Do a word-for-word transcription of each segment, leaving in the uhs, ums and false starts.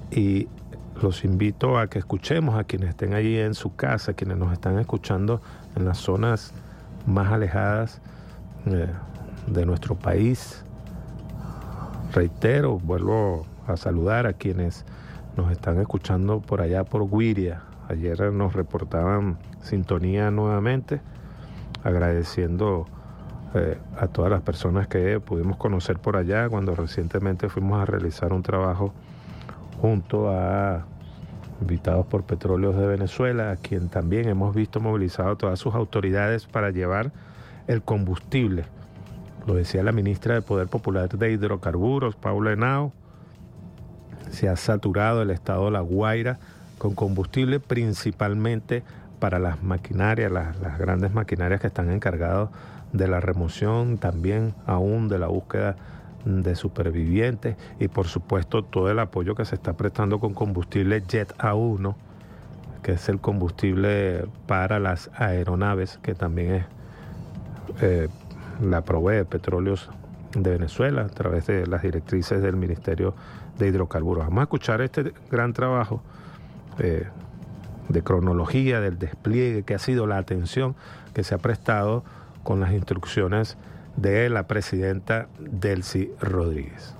y los invito a que escuchemos a quienes estén allí en su casa, quienes nos están escuchando en las zonas más alejadas eh, de nuestro país. Reitero, vuelvo a saludar a quienes nos están escuchando por allá por Guiria. Ayer nos reportaban sintonía nuevamente, agradeciendo eh, a todas las personas que pudimos conocer por allá cuando recientemente fuimos a realizar un trabajo junto a Invitados por Petróleos de Venezuela, a quien también hemos visto movilizado todas sus autoridades para llevar el combustible. Lo decía la ministra de Poder Popular de Hidrocarburos, Paula Henao. Se ha saturado el estado de La Guaira con combustible, principalmente para las maquinarias, las, las grandes maquinarias que están encargadas de la remoción, también aún de la búsqueda de supervivientes, y por supuesto todo el apoyo que se está prestando con combustible Jet A uno, que es el combustible para las aeronaves, que también es eh, la provee Petróleos de Venezuela a través de las directrices del Ministerio de Hidrocarburos. Vamos a escuchar este gran trabajo eh, de cronología del despliegue que ha sido la atención que se ha prestado con las instrucciones de la presidenta Delcy Rodríguez.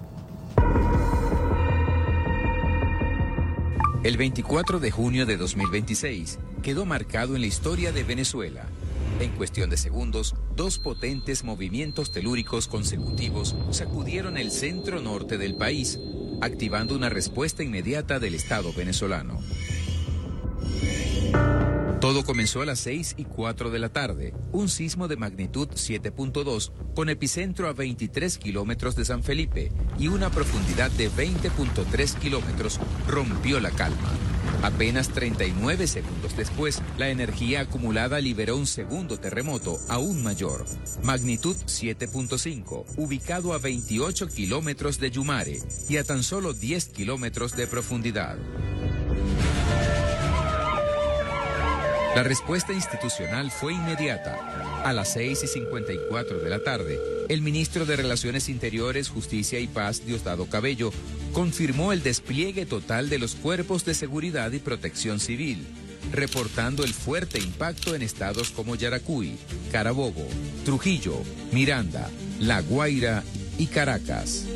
El veinticuatro de junio de dos mil veintiséis quedó marcado en la historia de Venezuela. En cuestión de segundos, dos potentes movimientos telúricos consecutivos sacudieron el centro norte del país, activando una respuesta inmediata del Estado venezolano. Todo comenzó a las seis y cuatro de la tarde. Un sismo de magnitud siete punto dos con epicentro a veintitrés kilómetros de San Felipe y una profundidad de veinte punto tres kilómetros rompió la calma. Apenas treinta y nueve segundos después, la energía acumulada liberó un segundo terremoto aún mayor. Magnitud siete punto cinco, ubicado a veintiocho kilómetros de Yumare y a tan solo diez kilómetros de profundidad. La respuesta institucional fue inmediata. A las seis y cincuenta y cuatro de la tarde, el ministro de Relaciones Interiores, Justicia y Paz, Diosdado Cabello, confirmó el despliegue total de los cuerpos de seguridad y protección civil, reportando el fuerte impacto en estados como Yaracuy, Carabobo, Trujillo, Miranda, La Guaira y Caracas.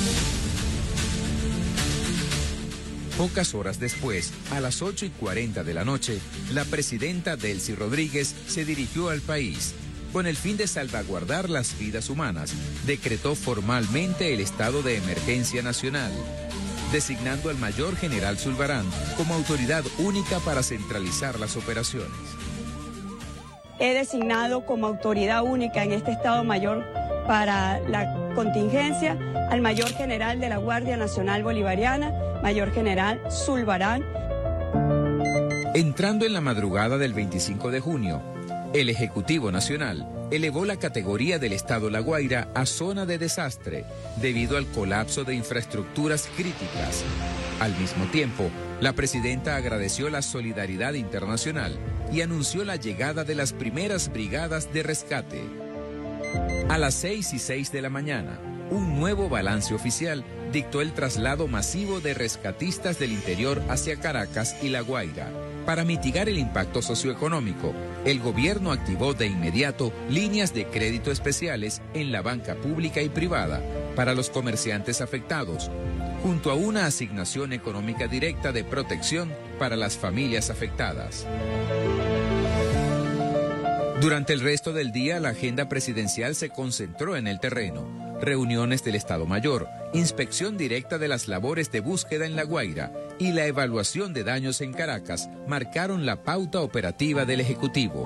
Pocas horas después, a las ocho y cuarenta de la noche, la presidenta Delcy Rodríguez se dirigió al país. Con el fin de salvaguardar las vidas humanas, decretó formalmente el estado de emergencia nacional, designando al mayor general Zulbarán como autoridad única para centralizar las operaciones. He designado como autoridad única en este Estado Mayor para la contingencia al mayor general de la Guardia Nacional Bolivariana, mayor general Zulbarán. Entrando en la madrugada del veinticinco de junio, el Ejecutivo Nacional elevó la categoría del Estado La Guaira a zona de desastre debido al colapso de infraestructuras críticas. Al mismo tiempo, la presidenta agradeció la solidaridad internacional y anunció la llegada de las primeras brigadas de rescate. A las seis y seis de la mañana, un nuevo balance oficial dictó el traslado masivo de rescatistas del interior hacia Caracas y La Guaira. Para mitigar el impacto socioeconómico, el gobierno activó de inmediato líneas de crédito especiales en la banca pública y privada para los comerciantes afectados, junto a una asignación económica directa de protección para las familias afectadas. Durante el resto del día, la agenda presidencial se concentró en el terreno. Reuniones del Estado Mayor, inspección directa de las labores de búsqueda en La Guaira y la evaluación de daños en Caracas marcaron la pauta operativa del Ejecutivo.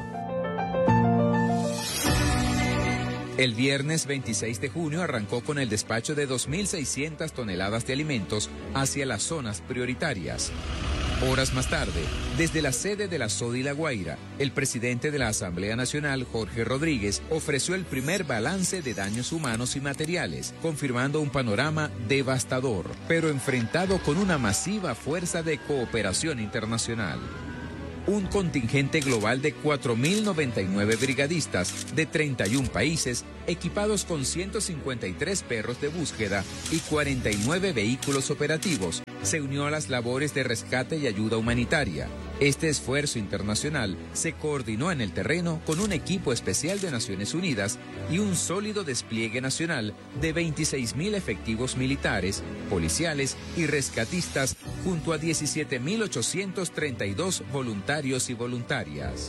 El viernes veintiséis de junio arrancó con el despacho de dos mil seiscientas toneladas de alimentos hacia las zonas prioritarias. Horas más tarde, desde la sede de la SODI La Guaira, el presidente de la Asamblea Nacional, Jorge Rodríguez, ofreció el primer balance de daños humanos y materiales, confirmando un panorama devastador, pero enfrentado con una masiva fuerza de cooperación internacional. Un contingente global de cuatro mil noventa y nueve brigadistas de treinta y un países, equipados con ciento cincuenta y tres perros de búsqueda y cuarenta y nueve vehículos operativos, se unió a las labores de rescate y ayuda humanitaria. Este esfuerzo internacional se coordinó en el terreno con un equipo especial de Naciones Unidas y un sólido despliegue nacional de veintiséis mil efectivos militares, policiales y rescatistas junto a diecisiete mil ochocientos treinta y dos voluntarios y voluntarias.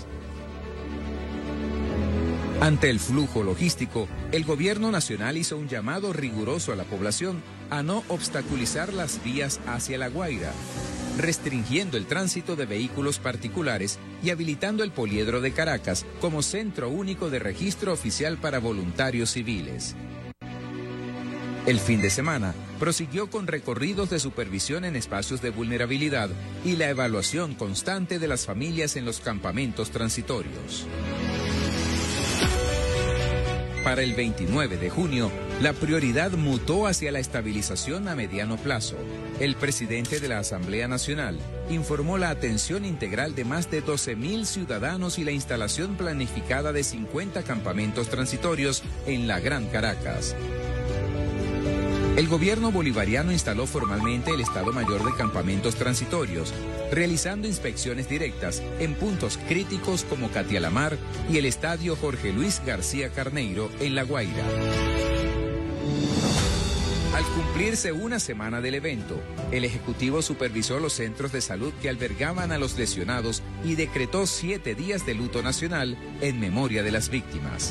Ante el flujo logístico, el gobierno nacional hizo un llamado riguroso a la población a no obstaculizar las vías hacia La Guaira, restringiendo el tránsito de vehículos particulares y habilitando el Poliedro de Caracas como centro único de registro oficial para voluntarios civiles. El fin de semana prosiguió con recorridos de supervisión en espacios de vulnerabilidad y la evaluación constante de las familias en los campamentos transitorios. Para el veintinueve de junio, la prioridad mutó hacia la estabilización a mediano plazo. El presidente de la Asamblea Nacional informó la atención integral de más de doce mil ciudadanos y la instalación planificada de cincuenta campamentos transitorios en la Gran Caracas. El gobierno bolivariano instaló formalmente el Estado Mayor de Campamentos Transitorios, realizando inspecciones directas en puntos críticos como Catialamar y el Estadio Jorge Luis García Carneiro en La Guaira. Al cumplirse una semana del evento, el Ejecutivo supervisó los centros de salud que albergaban a los lesionados y decretó siete días de luto nacional en memoria de las víctimas.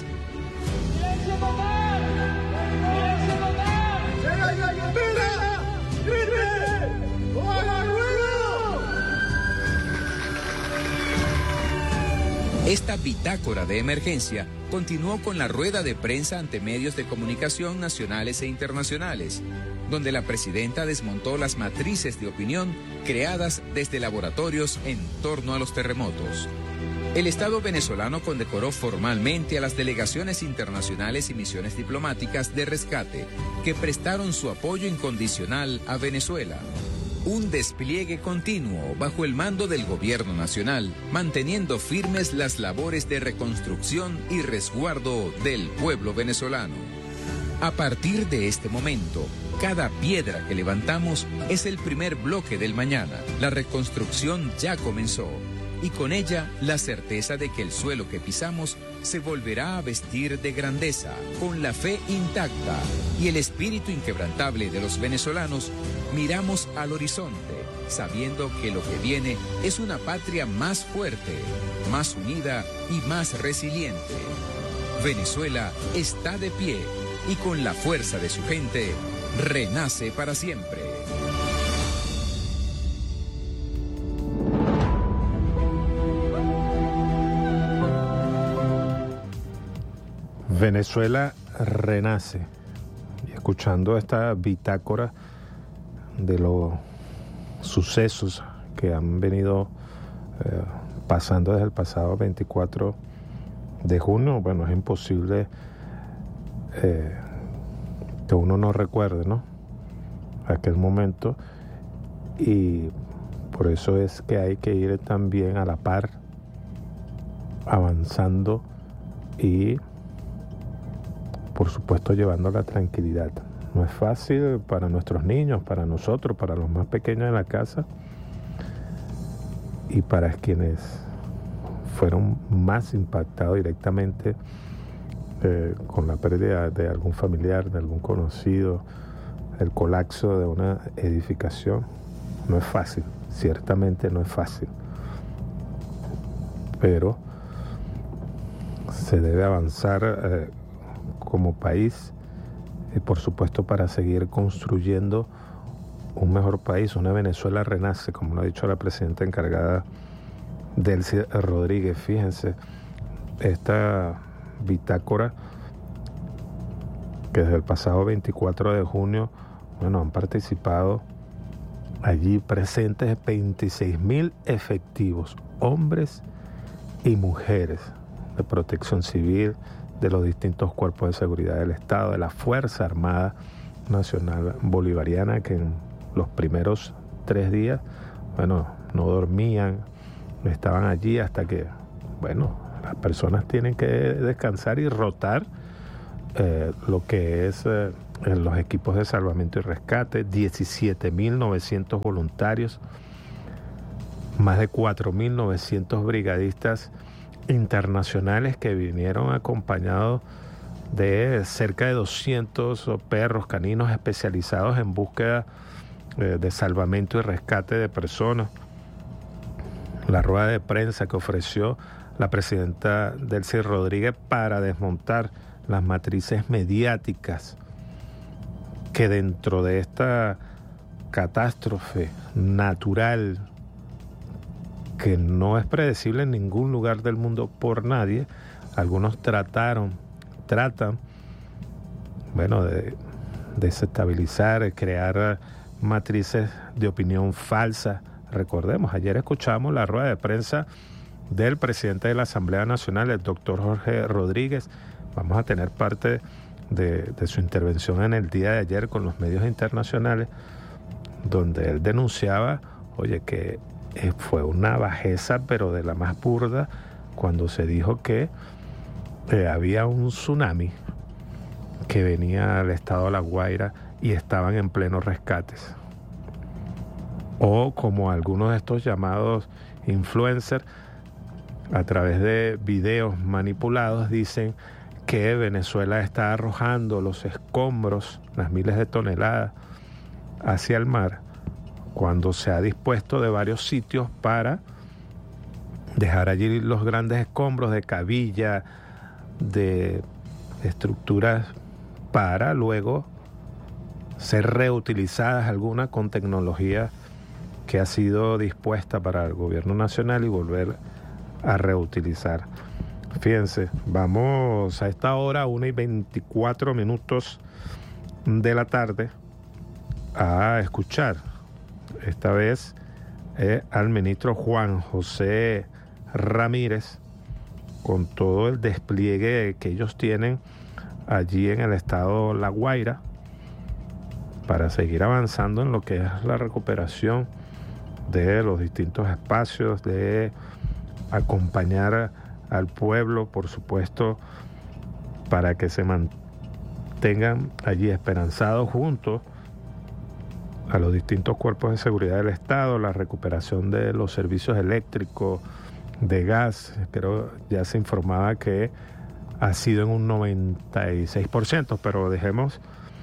Esta bitácora de emergencia continuó con la rueda de prensa ante medios de comunicación nacionales e internacionales, donde la presidenta desmontó las matrices de opinión creadas desde laboratorios en torno a los terremotos. El Estado venezolano condecoró formalmente a las delegaciones internacionales y misiones diplomáticas de rescate que prestaron su apoyo incondicional a Venezuela. Un despliegue continuo bajo el mando del gobierno nacional, manteniendo firmes las labores de reconstrucción y resguardo del pueblo venezolano. A partir de este momento, cada piedra que levantamos es el primer bloque del mañana. La reconstrucción ya comenzó y con ella la certeza de que el suelo que pisamos se volverá a vestir de grandeza, con la fe intacta y el espíritu inquebrantable de los venezolanos. Miramos al horizonte, sabiendo que lo que viene es una patria más fuerte, más unida y más resiliente. Venezuela está de pie y con la fuerza de su gente, renace para siempre. Venezuela renace. Y escuchando esta bitácora de los sucesos que han venido eh, pasando desde el pasado veinticuatro de junio, bueno, es imposible eh, que uno no recuerde, ¿no?, aquel momento, y por eso es que hay que ir también a la par, avanzando y por supuesto llevando la tranquilidad. No es fácil para nuestros niños, para nosotros, para los más pequeños de la casa y para quienes fueron más impactados directamente eh, con la pérdida de algún familiar, de algún conocido, el colapso de una edificación. No es fácil, ciertamente no es fácil, pero se debe avanzar eh, como país y por supuesto para seguir construyendo un mejor país. Una Venezuela renace, como lo ha dicho la presidenta encargada, Delcy Rodríguez. Fíjense, esta bitácora que desde el pasado veinticuatro de junio, bueno, han participado allí presentes veintiséis mil efectivos, hombres y mujeres de protección civil, de los distintos cuerpos de seguridad del Estado, de la Fuerza Armada Nacional Bolivariana, que en los primeros tres días, bueno, no dormían, estaban allí hasta que, bueno, las personas tienen que descansar y rotar eh, lo que es eh, en los equipos de salvamento y rescate, diecisiete mil novecientos voluntarios, más de cuatro mil novecientos brigadistas internacionales que vinieron acompañados de cerca de doscientos perros caninos especializados en búsqueda eh, de salvamento y rescate de personas. La rueda de prensa que ofreció la presidenta Delcy Rodríguez para desmontar las matrices mediáticas que dentro de esta catástrofe natural que no es predecible en ningún lugar del mundo por nadie, algunos trataron, tratan, bueno, de desestabilizar, de crear matrices de opinión falsa. Recordemos, ayer escuchamos la rueda de prensa del presidente de la Asamblea Nacional, el doctor Jorge Rodríguez. Vamos a tener parte de, de su intervención en el día de ayer con los medios internacionales, donde él denunciaba, oye, que fue una bajeza, pero de la más burda, cuando se dijo que eh, había un tsunami que venía al estado de La Guaira y estaban en pleno rescates. O como algunos de estos llamados influencers, a través de videos manipulados, dicen que Venezuela está arrojando los escombros, las miles de toneladas, hacia el mar, cuando se ha dispuesto de varios sitios para dejar allí los grandes escombros de cabilla, de estructuras, para luego ser reutilizadas, algunas con tecnología que ha sido dispuesta para el gobierno nacional, y volver a reutilizar. Fíjense, vamos a esta hora, una y veinticuatro minutos de la tarde, a escuchar esta vez eh, al ministro Juan José Ramírez, con todo el despliegue que ellos tienen allí en el estado La Guaira, para seguir avanzando en lo que es la recuperación de los distintos espacios, de acompañar al pueblo, por supuesto, para que se mantengan allí esperanzados juntos a los distintos cuerpos de seguridad del Estado, la recuperación de los servicios eléctricos, de gas. Creo ya se informaba que ha sido en un noventa y seis por ciento, pero dejemos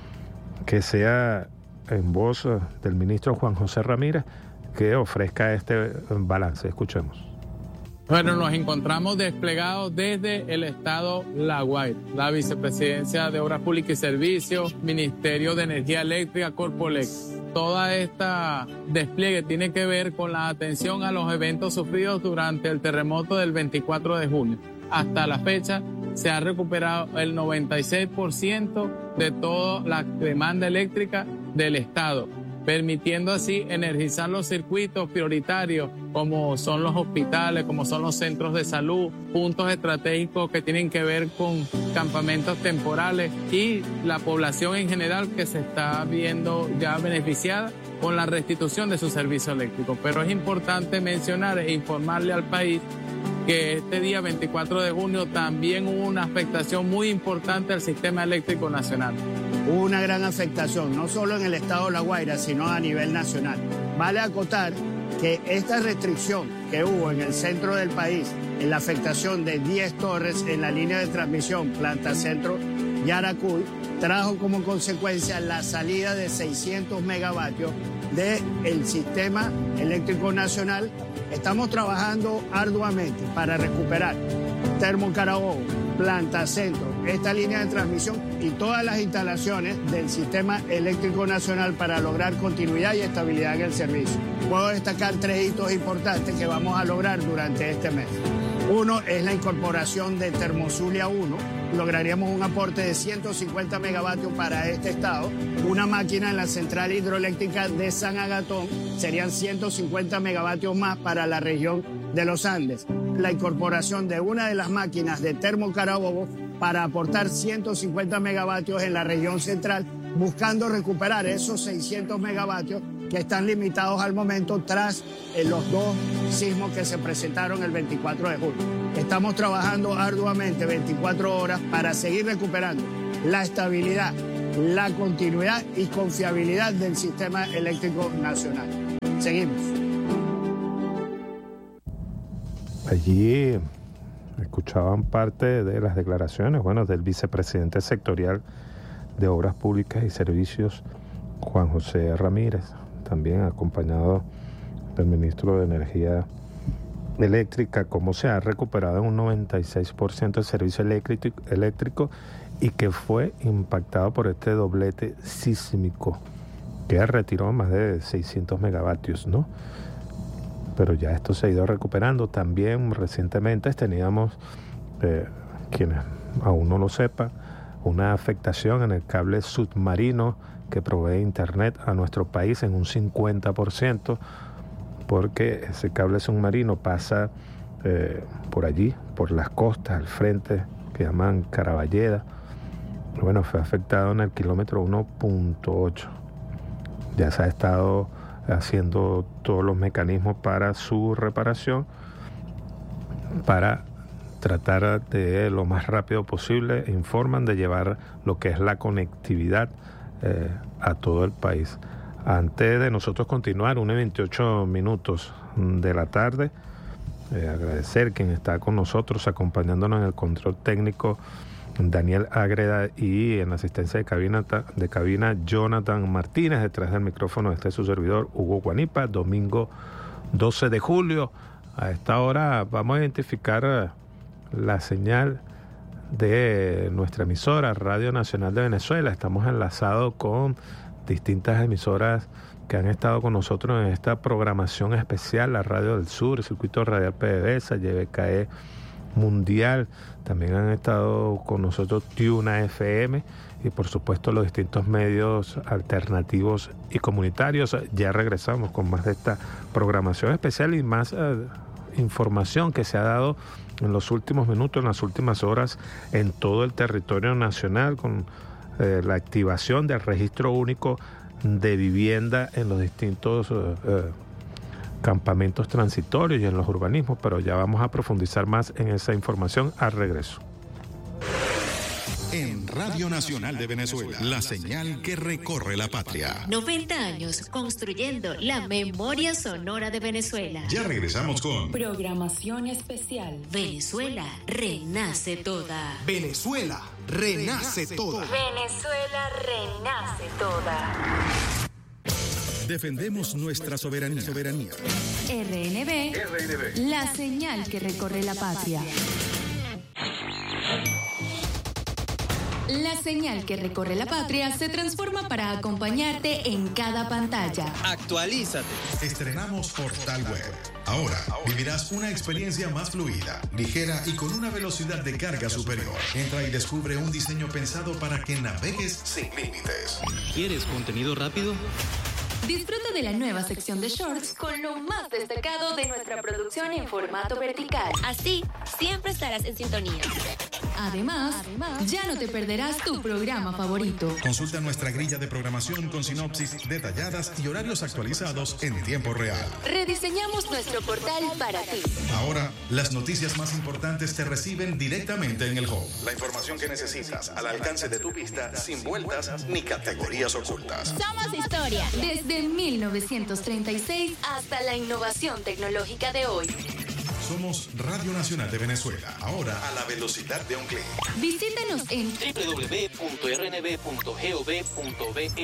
que sea en voz del ministro Juan José Ramírez que ofrezca este balance. Escuchemos. Bueno, nos encontramos desplegados desde el estado La Guaira, la Vicepresidencia de Obras Públicas y Servicios, Ministerio de Energía Eléctrica, Corpolec. Toda esta despliegue tiene que ver con la atención a los eventos sufridos durante el terremoto del veinticuatro de junio. Hasta la fecha se ha recuperado el noventa y seis por ciento de toda la demanda eléctrica del estado, permitiendo así energizar los circuitos prioritarios como son los hospitales, como son los centros de salud, puntos estratégicos que tienen que ver con campamentos temporales, y la población en general que se está viendo ya beneficiada con la restitución de su servicio eléctrico. Pero es importante mencionar e informarle al país que este día veinticuatro de junio también hubo una afectación muy importante al sistema eléctrico nacional. Hubo una gran afectación, no solo en el estado de La Guaira, sino a nivel nacional. Vale acotar que esta restricción que hubo en el centro del país, en la afectación de diez torres en la línea de transmisión Planta Centro Yaracuy, trajo como consecuencia la salida de seiscientos megavatios del sistema eléctrico nacional. Estamos trabajando arduamente para recuperar Termo Carabobo, Planta Centro, esta línea de transmisión y todas las instalaciones del sistema eléctrico nacional para lograr continuidad y estabilidad en el servicio. Puedo destacar tres hitos importantes que vamos a lograr durante este mes. Uno es la incorporación de Termozulia uno. Lograríamos un aporte de ciento cincuenta megavatios para este estado. Una máquina en la central hidroeléctrica de San Agatón, serían ciento cincuenta megavatios más para la región de los Andes. La incorporación de una de las máquinas de Termo Carabobo para aportar ciento cincuenta megavatios en la región central, buscando recuperar esos seiscientos megavatios que están limitados al momento tras eh, los dos sismos que se presentaron el veinticuatro de junio. Estamos trabajando arduamente veinticuatro horas para seguir recuperando la estabilidad la continuidad y confiabilidad del sistema eléctrico nacional. Seguimos. Allí escuchaban parte de las declaraciones, bueno, del vicepresidente sectorial de Obras Públicas y Servicios, Juan José Ramírez, también acompañado del ministro de Energía Eléctrica, cómo se ha recuperado en un noventa y seis por ciento el servicio eléctrico, eléctrico y que fue impactado por este doblete sísmico que retiró más de seiscientos megavatios, ¿no? Pero ya esto se ha ido recuperando. También recientemente teníamos, eh, quienes aún no lo sepan, una afectación en el cable submarino que provee internet a nuestro país en un cincuenta por ciento, porque ese cable submarino pasa eh, por allí, por las costas, al frente, que llaman Caraballeda. Bueno, fue afectado en el kilómetro uno punto ocho. Ya se ha estado haciendo todos los mecanismos para su reparación, para tratar de lo más rápido posible, informan, de llevar lo que es la conectividad eh, a todo el país. Antes de nosotros continuar, una y veintiocho minutos de la tarde, eh, agradecer quien está con nosotros, acompañándonos en el control técnico, Daniel Ágreda, y en la asistencia de cabina, de cabina Jonathan Martínez, detrás del micrófono este es su servidor Hugo Guanipa. Domingo doce de julio, a esta hora vamos a identificar la señal de nuestra emisora Radio Nacional de Venezuela. Estamos enlazados con distintas emisoras que han estado con nosotros en esta programación especial, la Radio del Sur, el Circuito Radial P D V S A, Y B K E Mundial. También han estado con nosotros Tuna F M y por supuesto los distintos medios alternativos y comunitarios. Ya regresamos con más de esta programación especial y más eh, información que se ha dado en los últimos minutos, en las últimas horas, en todo el territorio nacional, con eh, la activación del registro único de vivienda en los distintos eh, eh, campamentos transitorios y en los urbanismos, pero ya vamos a profundizar más en esa información al regreso. En Radio Nacional de Venezuela, la señal que recorre la patria. noventa años construyendo la memoria sonora de Venezuela. Ya regresamos con programación especial. Venezuela renace toda. Venezuela renace toda. Venezuela renace toda. Defendemos nuestra soberanía. soberanía. R N B, R N B, la señal que recorre la patria. La señal que recorre la patria se transforma para acompañarte en cada pantalla. Actualízate. Estrenamos Portal Web. Ahora vivirás una experiencia más fluida, ligera y con una velocidad de carga superior. Entra y descubre un diseño pensado para que navegues sin límites. ¿Quieres contenido rápido? Disfruta de la nueva sección de shorts con lo más destacado de nuestra producción en formato vertical. Así, siempre estarás en sintonía. Además, Además, ya no te perderás tu programa favorito. Consulta nuestra grilla de programación con sinopsis detalladas y horarios actualizados en tiempo real. Rediseñamos nuestro portal para ti. Ahora, las noticias más importantes te reciben directamente en el home. La información que necesitas al alcance de tu vista, sin vueltas ni categorías ocultas. Somos historia. Desde mil novecientos treinta y seis hasta la innovación tecnológica de hoy. Somos Radio Nacional de Venezuela, ahora a la velocidad de un clic. Visítanos en doble u doble u doble u punto r n b punto gov punto be.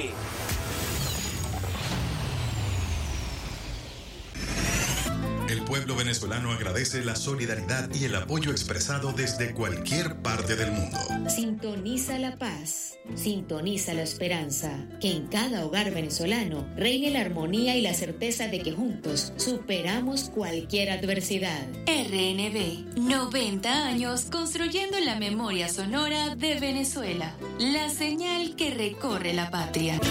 El pueblo venezolano agradece la solidaridad y el apoyo expresado desde cualquier parte del mundo. Sintoniza la paz, sintoniza la esperanza, que en cada hogar venezolano reine la armonía y la certeza de que juntos superamos cualquier adversidad. R N B, noventa años construyendo la memoria sonora de Venezuela, la señal que recorre la patria.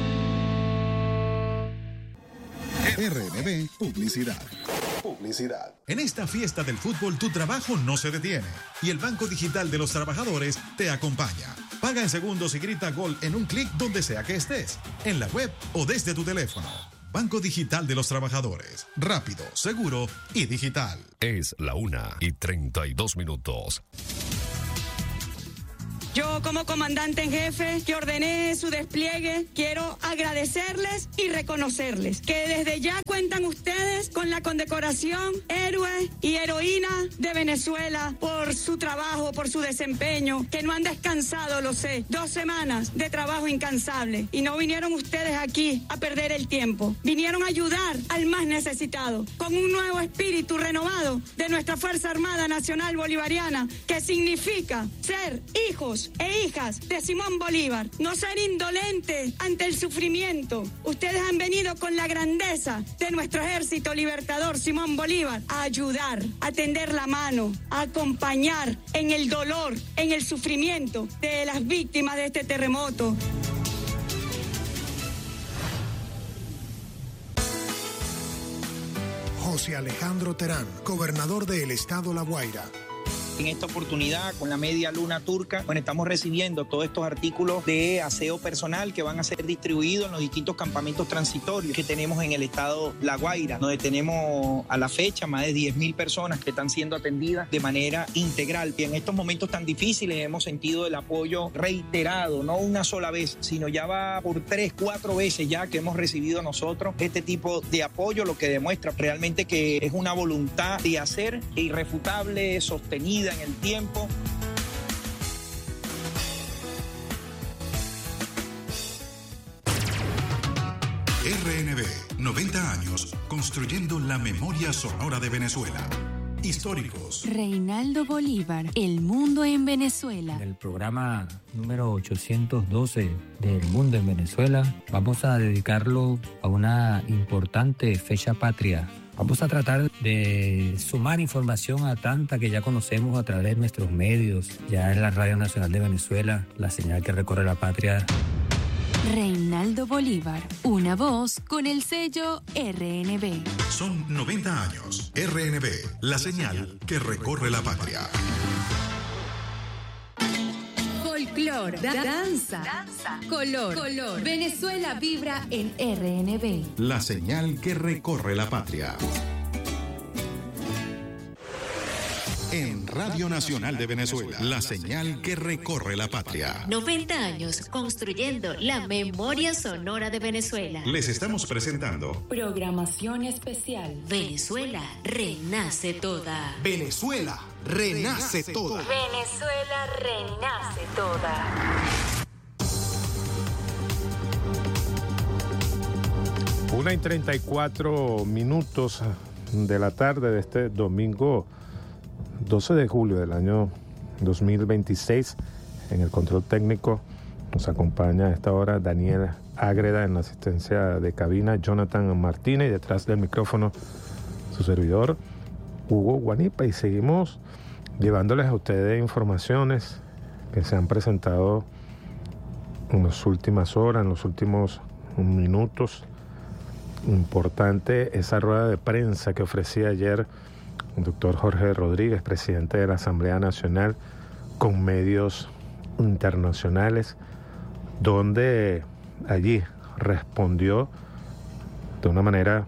R N B Publicidad. Publicidad. En esta fiesta del fútbol tu trabajo no se detiene y el Banco Digital de los Trabajadores te acompaña. Paga en segundos y grita gol en un clic donde sea que estés, en la web o desde tu teléfono. Banco Digital de los Trabajadores. Rápido, seguro y digital. Es la una y treinta y dos minutos. Yo como comandante en jefe que ordené su despliegue, quiero agradecerles y reconocerles que desde ya cuentan ustedes con la condecoración Héroe y Heroína de Venezuela por su trabajo, por su desempeño, que no han descansado, lo sé, dos semanas de trabajo incansable. Y no vinieron ustedes aquí a perder el tiempo, vinieron a ayudar al más necesitado, con un nuevo espíritu renovado de nuestra Fuerza Armada Nacional Bolivariana, que significa ser hijos e hijas de Simón Bolívar, no ser indolentes ante el sufrimiento. Ustedes han venido con la grandeza de nuestro ejército libertador Simón Bolívar a ayudar, a tender la mano, a acompañar en el dolor, en el sufrimiento de las víctimas de este terremoto. José Alejandro Terán, gobernador del estado La Guaira. En esta oportunidad, con la media luna turca, bueno, estamos recibiendo todos estos artículos de aseo personal que van a ser distribuidos en los distintos campamentos transitorios que tenemos en el estado La Guaira, donde tenemos a la fecha más de diez mil personas que están siendo atendidas de manera integral. Y en estos momentos tan difíciles hemos sentido el apoyo reiterado, no una sola vez, sino ya va por tres, cuatro veces ya que hemos recibido nosotros este tipo de apoyo, lo que demuestra realmente que es una voluntad de hacer irrefutable, sostenida en el tiempo. R N B, noventa años construyendo la memoria sonora de Venezuela. Históricos. Reinaldo Bolívar, El Mundo en Venezuela. En el programa número ochocientos doce del Mundo en Venezuela, vamos a dedicarlo a una importante fecha patria. Vamos a tratar de sumar información a tanta que ya conocemos a través de nuestros medios, ya en la Radio Nacional de Venezuela, la señal que recorre la patria. Reinaldo Bolívar, una voz con el sello R N B. Son noventa años. R N B, la señal que recorre la patria. Folclor, da- danza, danza, color, color. Venezuela vibra en R N B. La señal que recorre la patria. En Radio Nacional de Venezuela, la señal que recorre la patria. noventa años construyendo la memoria sonora de Venezuela. Les estamos presentando Programación especial. Venezuela renace toda. Venezuela renace toda. Venezuela renace toda. Una y treinta y cuatro minutos de la tarde de este domingo doce de julio del año dos mil veintiséis. En el control técnico nos acompaña a esta hora Daniel Ágreda, en la asistencia de cabina Jonathan Martínez, y detrás del micrófono su servidor Hugo Guanipa, y seguimos llevándoles a ustedes informaciones que se han presentado en las últimas horas, en los últimos minutos. Importante esa rueda de prensa que ofrecía ayer el doctor Jorge Rodríguez, presidente de la Asamblea Nacional, con medios internacionales, donde allí respondió de una manera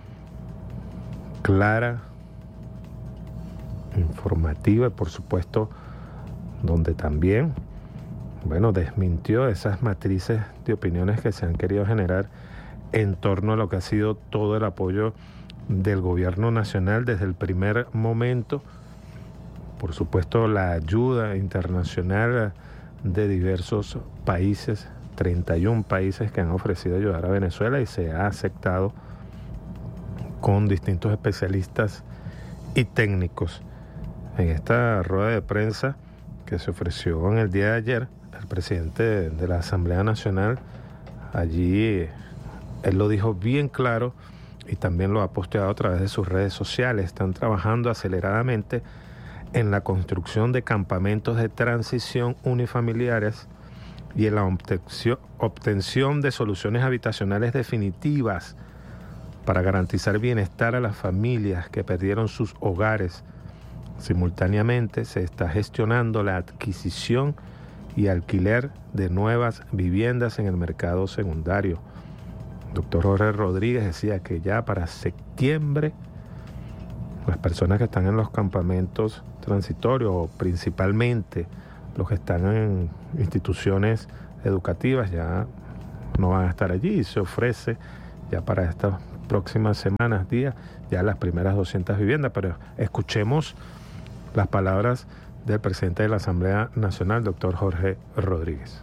clara, informativa y por supuesto donde también, bueno, desmintió esas matrices de opiniones que se han querido generar en torno a lo que ha sido todo el apoyo del gobierno nacional desde el primer momento. Por supuesto, la ayuda internacional de diversos países, treinta y uno países que han ofrecido ayudar a Venezuela, y se ha aceptado con distintos especialistas y técnicos. En esta rueda de prensa que se ofreció en el día de ayer, el presidente de la Asamblea Nacional, allí él lo dijo bien claro y también lo ha posteado a través de sus redes sociales. Están trabajando aceleradamente en la construcción de campamentos de transición unifamiliares y en la obtención de soluciones habitacionales definitivas para garantizar bienestar a las familias que perdieron sus hogares. Simultáneamente se está gestionando la adquisición y alquiler de nuevas viviendas en el mercado secundario. Doctor Jorge Rodríguez decía que ya para septiembre las personas que están en los campamentos transitorios, o principalmente los que están en instituciones educativas ya no van a estar allí, y se ofrece ya para estas próximas semanas, días, ya las primeras doscientas viviendas. Pero escuchemos las palabras del presidente de la Asamblea Nacional, doctor Jorge Rodríguez.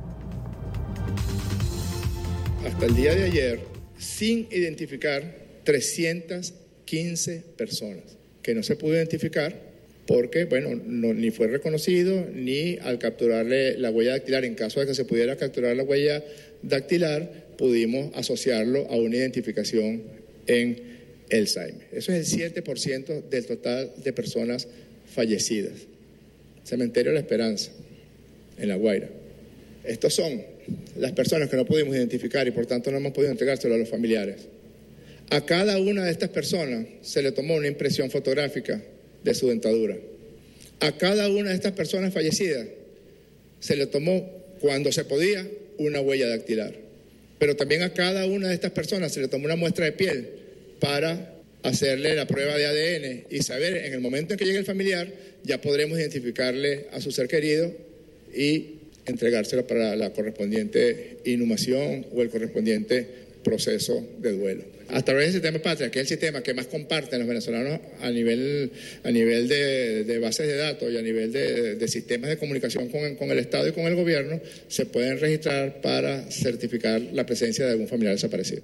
Hasta el día de ayer, sin identificar trescientas quince personas, que no se pudo identificar porque, bueno, no, ni fue reconocido, ni al capturarle la huella dactilar, en caso de que se pudiera capturar la huella dactilar, pudimos asociarlo a una identificación en el S A I M E. Eso es el siete por ciento del total de personas fallecidas. Cementerio La Esperanza, en La Guaira. Estos son las personas que no pudimos identificar y por tanto no hemos podido entregárselo a los familiares. A cada una de estas personas se le tomó una impresión fotográfica de su dentadura. A cada una de estas personas fallecidas se le tomó, cuando se podía, una huella dactilar. Pero también a cada una de estas personas se le tomó una muestra de piel para hacerle la prueba de A D N y saber, en el momento en que llegue el familiar, ya podremos identificarle a su ser querido y entregárselo para la correspondiente inhumación o el correspondiente proceso de duelo. A través del sistema Patria, que es el sistema que más comparten los venezolanos a nivel, a nivel de, de bases de datos y a nivel de, de sistemas de comunicación con, con el Estado y con el gobierno, se pueden registrar para certificar la presencia de algún familiar desaparecido.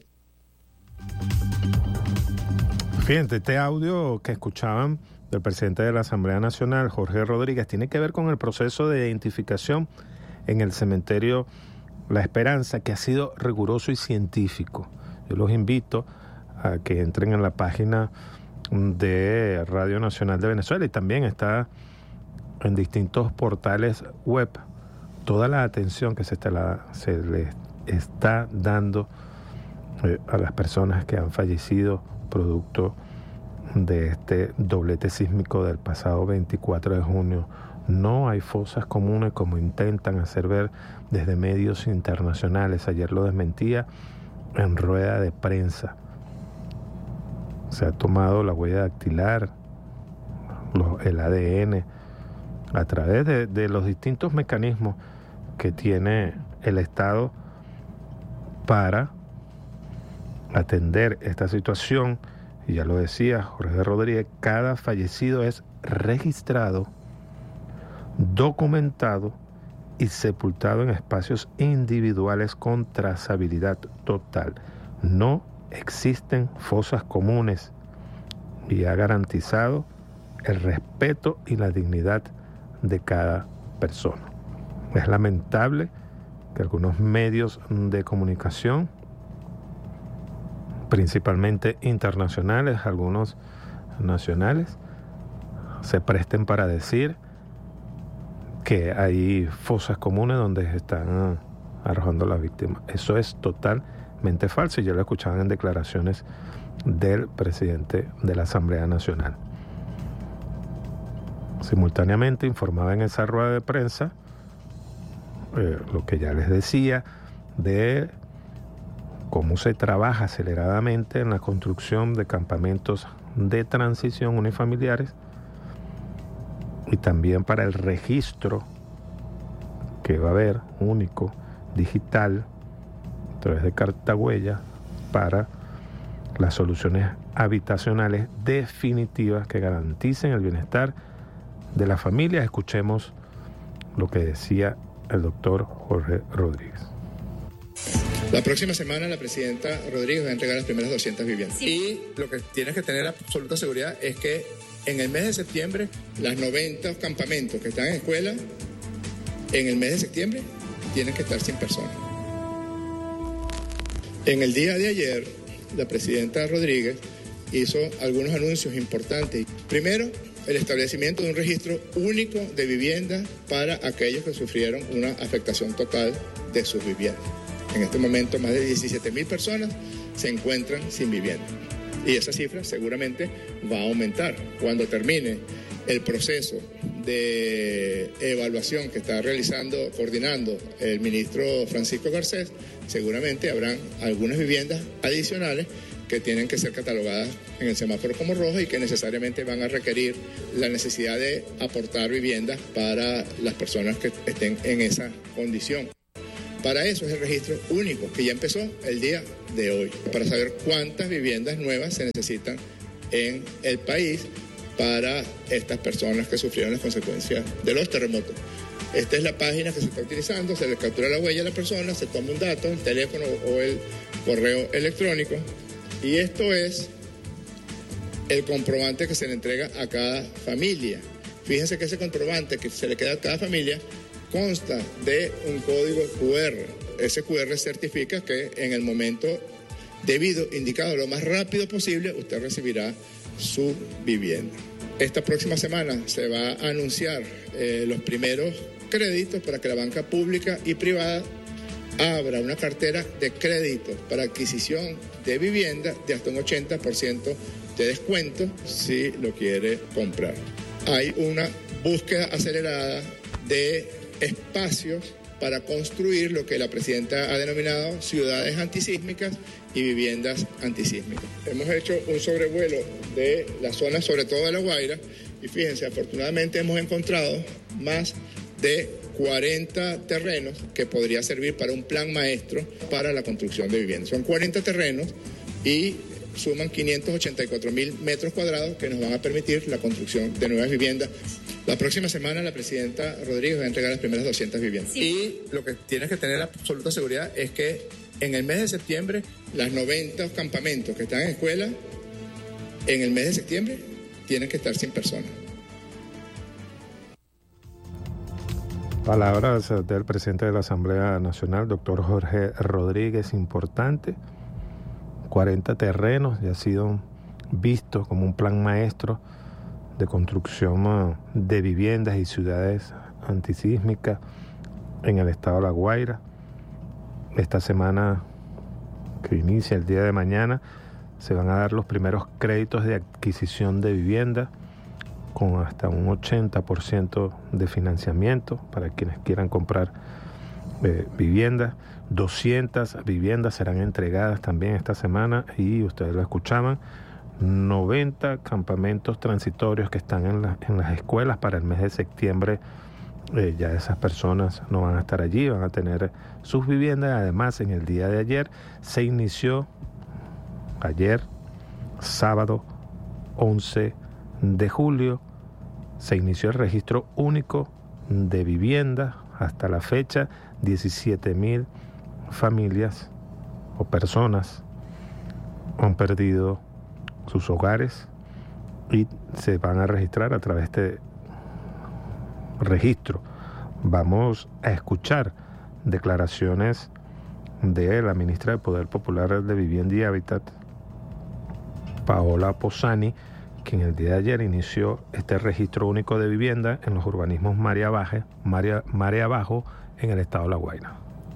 Fíjense, este audio que escuchaban del presidente de la Asamblea Nacional, Jorge Rodríguez, tiene que ver con el proceso de identificación en el cementerio La Esperanza, que ha sido riguroso y científico. Yo los invito a que entren en la página de Radio Nacional de Venezuela y también está en distintos portales web toda la atención que se, está la, se le está dando eh, a las personas que han fallecido producto de este doblete sísmico del pasado veinticuatro de junio. No hay fosas comunes como intentan hacer ver desde medios internacionales. Ayer lo desmentía en rueda de prensa. Se ha tomado la huella dactilar, los, el A D N, a través de, de los distintos mecanismos que tiene el Estado para atender esta situación. Y ya lo decía Jorge Rodríguez, cada fallecido es registrado, documentado y sepultado en espacios individuales con trazabilidad total. No existen fosas comunes y ha garantizado el respeto y la dignidad de cada persona. Es lamentable que algunos medios de comunicación, principalmente internacionales, algunos nacionales, se presten para decir que hay fosas comunes donde están arrojando a las víctimas. Eso es totalmente falso y ya lo escuchaban en declaraciones del presidente de la Asamblea Nacional. Simultáneamente informaba en esa rueda de prensa eh, lo que ya les decía de cómo se trabaja aceleradamente en la construcción de campamentos de transición unifamiliares y también para el registro que va a haber único, digital, a través de cartahuella para las soluciones habitacionales definitivas que garanticen el bienestar de la familia. Escuchemos lo que decía el doctor Jorge Rodríguez. La próxima semana la presidenta Rodríguez va a entregar las primeras doscientas viviendas. Sí. Y lo que tienes que tener absoluta seguridad es que en el mes de septiembre, las noventa campamentos que están en escuela, en el mes de septiembre, tienen que estar cien personas. En el día de ayer, la presidenta Rodríguez hizo algunos anuncios importantes. Primero, el establecimiento de un registro único de viviendas para aquellos que sufrieron una afectación total de sus viviendas. En este momento, más de diecisiete mil personas se encuentran sin vivienda. Y esa cifra seguramente va a aumentar. Cuando termine el proceso de evaluación que está realizando, coordinando el ministro Francisco Garcés, seguramente habrán algunas viviendas adicionales que tienen que ser catalogadas en el semáforo como rojas y que necesariamente van a requerir la necesidad de aportar viviendas para las personas que estén en esa condición. Para eso es el registro único, que ya empezó el día de hoy, para saber cuántas viviendas nuevas se necesitan en el país para estas personas que sufrieron las consecuencias de los terremotos. Esta es la página que se está utilizando, se le captura la huella a la persona, se toma un dato, el teléfono o el correo electrónico, y esto es el comprobante que se le entrega a cada familia. Fíjense que ese comprobante que se le queda a cada familia consta de un código cu erre. Ese cu erre certifica que en el momento debido, indicado lo más rápido posible, usted recibirá su vivienda. Esta próxima semana se va a anunciar eh, los primeros créditos para que la banca pública y privada abra una cartera de créditos para adquisición de vivienda de hasta un ochenta por ciento de descuento si lo quiere comprar. Hay una búsqueda acelerada de espacios para construir lo que la presidenta ha denominado ciudades antisísmicas y viviendas antisísmicas. Hemos hecho un sobrevuelo de la zona, sobre todo de La Guaira, y fíjense, afortunadamente hemos encontrado más de cuarenta terrenos que podría servir para un plan maestro para la construcción de viviendas. Son cuarenta terrenos y suman quinientos ochenta y cuatro mil metros cuadrados que nos van a permitir la construcción de nuevas viviendas. La próxima semana la presidenta Rodríguez va a entregar las primeras doscientas viviendas. Sí. Y lo que tienes que tener absoluta seguridad es que en el mes de septiembre, las noventa campamentos que están en escuela, en el mes de septiembre, tienen que estar sin personas. Palabras del presidente de la Asamblea Nacional, doctor Jorge Rodríguez, importante. cuarenta terrenos ya han sido vistos como un plan maestro de construcción de viviendas y ciudades antisísmicas en el estado de La Guaira. Esta semana que inicia el día de mañana se van a dar los primeros créditos de adquisición de vivienda con hasta un ochenta por ciento de financiamiento para quienes quieran comprar eh, viviendas. doscientas viviendas serán entregadas también esta semana y ustedes lo escuchaban, noventa campamentos transitorios que están en, la, en las escuelas para el mes de septiembre. Eh, ya esas personas no van a estar allí, van a tener sus viviendas. Además, en el día de ayer se inició, ayer, sábado once de julio, se inició el registro único de viviendas. Hasta la fecha, diecisiete mil familias o personas han perdido sus hogares y se van a registrar a través de registro. Vamos a escuchar declaraciones de la ministra de Poder Popular de Vivienda y Hábitat, Paola Posani, que en el día de ayer inició este registro único de vivienda en los urbanismos Marea Baja, Marea, Marea Abajo, en el estado de La Guaira.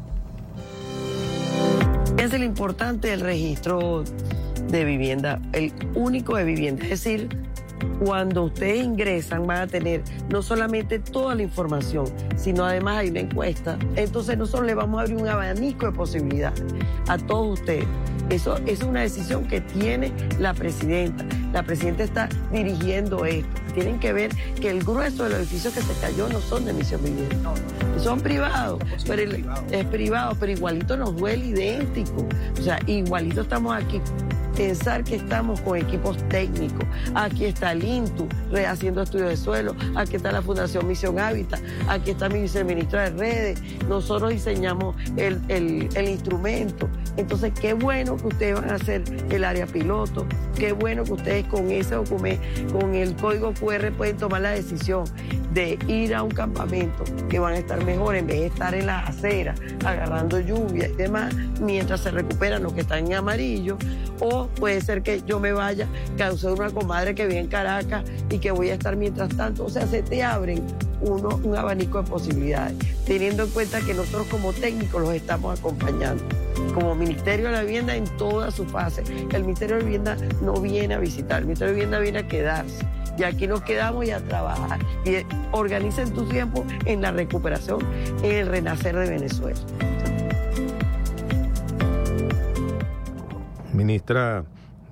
Es el importante del registro de vivienda, el único de vivienda, es decir, cuando ustedes ingresan van a tener no solamente toda la información, sino además hay una encuesta. Entonces nosotros le vamos a abrir un abanico de posibilidades a todos ustedes. Eso, eso es una decisión que tiene la presidenta. La presidenta está dirigiendo esto. Tienen que ver que el grueso de los edificios que se cayó no son de Misión Vivienda. No, no. Son privados, pero el, privado. es privado, pero igualito nos duele idéntico. O sea, igualito estamos aquí. Pensar que estamos con equipos técnicos. Aquí está el INTU haciendo estudios de suelo, aquí está la Fundación Misión Hábitat, aquí está mi viceministra de redes, nosotros diseñamos el, el, el instrumento. Entonces, qué bueno que ustedes van a hacer el área piloto, qué bueno que ustedes con ese documento, con el código cu erre pueden tomar la decisión de ir a un campamento que van a estar mejor en vez de estar en las aceras agarrando lluvia y demás mientras se recuperan los que están en amarillo. O puede ser que yo me vaya, causé una comadre que vive en Caracas y que voy a estar mientras tanto. O sea, se te abren uno, un abanico de posibilidades, teniendo en cuenta que nosotros como técnicos los estamos acompañando. Como Ministerio de la Vivienda en toda su fase. El Ministerio de Vivienda no viene a visitar, el Ministerio de Vivienda viene a quedarse. Y aquí nos quedamos y a trabajar. Y organicen tu tiempo en la recuperación, en el renacer de Venezuela. Ministra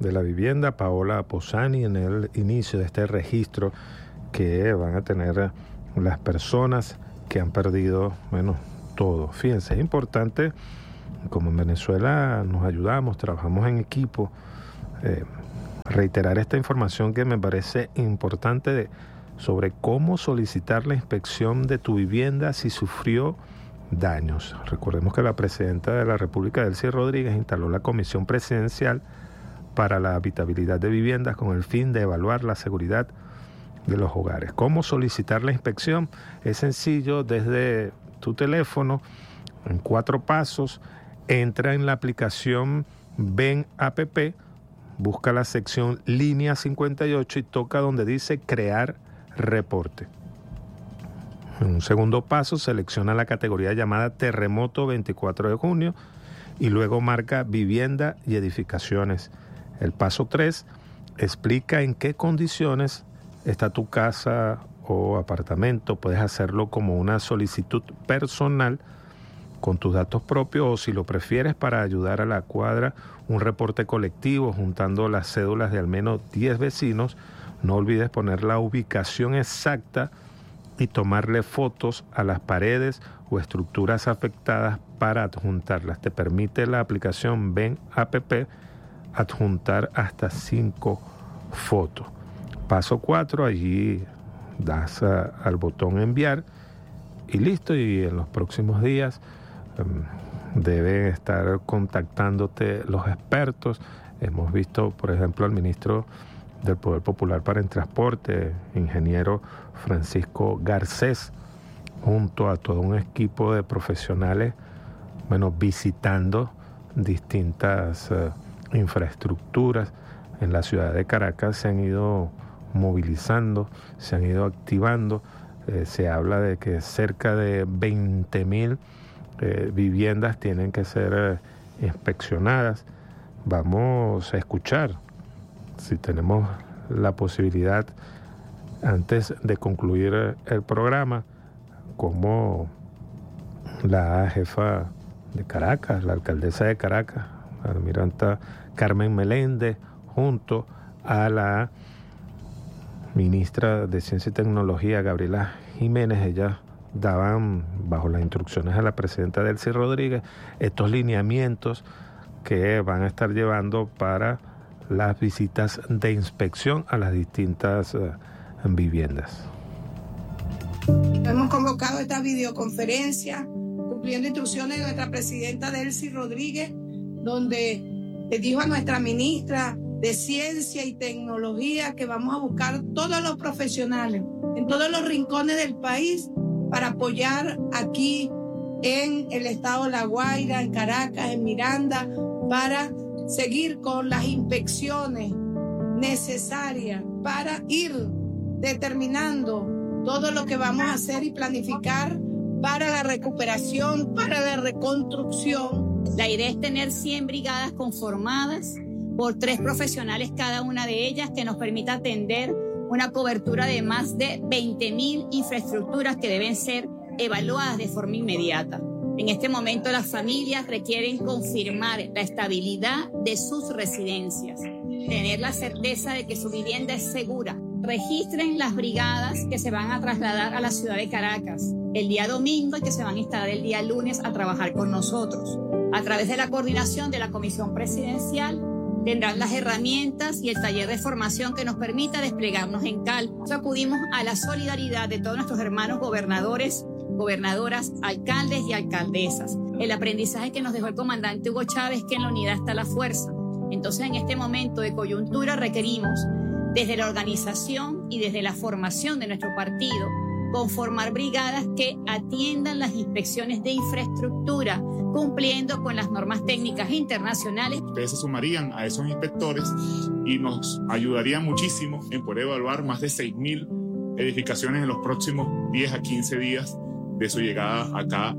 de la Vivienda, Paola Posani, en el inicio de este registro que van a tener las personas que han perdido, bueno, todo. Fíjense, es importante, como en Venezuela nos ayudamos, trabajamos en equipo, eh, reiterar esta información que me parece importante de, sobre cómo solicitar la inspección de tu vivienda si sufrió daños. Recordemos que la presidenta de la República, Delcy Rodríguez, instaló la Comisión Presidencial para la Habitabilidad de Viviendas con el fin de evaluar la seguridad de los hogares. ¿Cómo solicitar la inspección? Es sencillo, desde tu teléfono, en cuatro pasos, entra en la aplicación Ven App, busca la sección Línea cincuenta y ocho y toca donde dice Crear Reporte. En un segundo paso, selecciona la categoría llamada Terremoto veinticuatro de junio y luego marca Vivienda y Edificaciones. El paso tres explica en qué condiciones está tu casa o apartamento. Puedes hacerlo como una solicitud personal con tus datos propios o, si lo prefieres, para ayudar a la cuadra, un reporte colectivo juntando las cédulas de al menos diez vecinos. No olvides poner la ubicación exacta y tomarle fotos a las paredes o estructuras afectadas para adjuntarlas. Te permite la aplicación Ven App adjuntar hasta cinco fotos. Paso cuatro, allí das a, al botón enviar y listo, y en los próximos días um, deben estar contactándote los expertos. Hemos visto, por ejemplo, al ministro del Poder Popular para el Transporte, ingeniero Francisco Garcés, junto a todo un equipo de profesionales, bueno, visitando distintas uh, infraestructuras en la ciudad de Caracas. Se han ido movilizando, se han ido activando. Eh, se habla de que cerca de veinte mil eh, viviendas tienen que ser eh, inspeccionadas. Vamos a escuchar, si tenemos la posibilidad, antes de concluir el programa, cómo la jefa de Caracas, la alcaldesa de Caracas, la almiranta Carmen Meléndez, junto a la ministra de Ciencia y Tecnología, Gabriela Jiménez, ellas daban, bajo las instrucciones de la presidenta Delcy Rodríguez, estos lineamientos que van a estar llevando para las visitas de inspección a las distintas uh, viviendas. Hemos convocado esta videoconferencia cumpliendo instrucciones de nuestra presidenta Delcy Rodríguez, donde le dijo a nuestra ministra de Ciencia y Tecnología que vamos a buscar todos los profesionales en todos los rincones del país para apoyar aquí en el estado de La Guaira, en Caracas, en Miranda, para seguir con las inspecciones necesarias para ir determinando todo lo que vamos a hacer y planificar para la recuperación, para la reconstrucción. La idea es tener cien brigadas conformadas por tres profesionales cada una de ellas, que nos permita atender una cobertura de más de veinte mil infraestructuras que deben ser evaluadas de forma inmediata. En este momento las familias requieren confirmar la estabilidad de sus residencias, tener la certeza de que su vivienda es segura. Registren las brigadas que se van a trasladar a la ciudad de Caracas el día domingo y que se van a instalar el día lunes a trabajar con nosotros. A través de la coordinación de la Comisión Presidencial tendrán las herramientas y el taller de formación que nos permita desplegarnos en Cal. Acudimos a la solidaridad de todos nuestros hermanos gobernadores, gobernadoras, alcaldes y alcaldesas. El aprendizaje que nos dejó el comandante Hugo Chávez, que en la unidad está la fuerza. Entonces, en este momento de coyuntura requerimos, desde la organización y desde la formación de nuestro partido, conformar brigadas que atiendan las inspecciones de infraestructura, cumpliendo con las normas técnicas internacionales. Ustedes se sumarían a esos inspectores y nos ayudarían muchísimo en poder evaluar más de seis mil edificaciones en los próximos diez a quince días de su llegada acá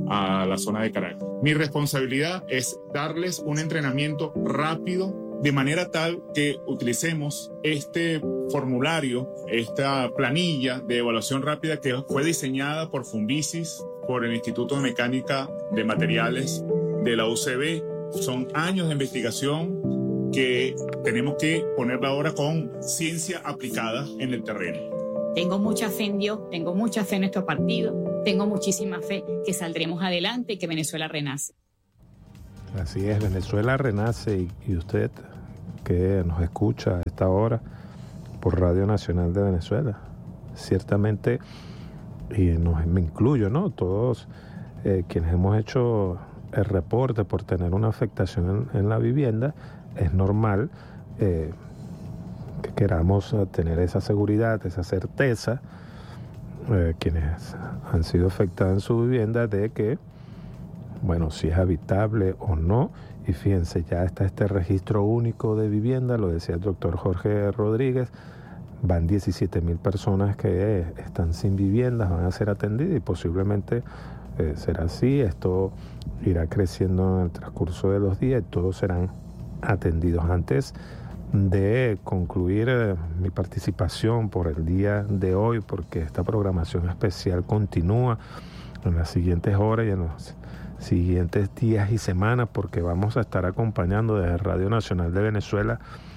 a la zona de Caracas. Mi responsabilidad es darles un entrenamiento rápido, de manera tal que utilicemos este formulario, esta planilla de evaluación rápida que fue diseñada por Funvisis, por el Instituto de Mecánica de Materiales de la U C B. Son años de investigación que tenemos que ponerla ahora con ciencia aplicada en el terreno. Tengo mucha fe en Dios, tengo mucha fe en nuestro partido, tengo muchísima fe que saldremos adelante y que Venezuela renace. Así es, Venezuela renace y, y usted que nos escucha a esta hora por Radio Nacional de Venezuela, ciertamente, y nos, me incluyo, ¿no? Todos eh, quienes hemos hecho el reporte por tener una afectación en, en la vivienda, es normal eh, que queramos tener esa seguridad, esa certeza, eh, quienes han sido afectados en su vivienda, de que, bueno, si es habitable o no. Y fíjense, ya está este registro único de vivienda, lo decía el doctor Jorge Rodríguez, van diecisiete mil personas que están sin viviendas, van a ser atendidas y posiblemente eh, será así. Esto irá creciendo en el transcurso de los días y todos serán atendidos. Antes de concluir eh, mi participación por el día de hoy, porque esta programación especial continúa en las siguientes horas y en los siguientes días y semanas, porque vamos a estar acompañando desde Radio Nacional de Venezuela